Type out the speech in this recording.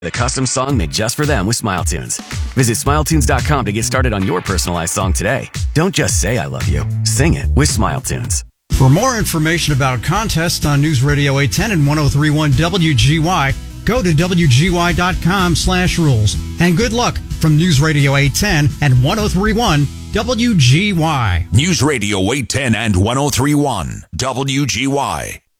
The custom song made just for them with SmileTunes. Visit SmileTunes.com to get started on your personalized song today. Don't just say I love you. Sing it with SmileTunes. For more information about contests on News Radio 810 and 103.1 WGY, go to WGY.com/rules. And good luck from News Radio 810 and 103.1 WGY. News Radio 810 and 103.1 WGY.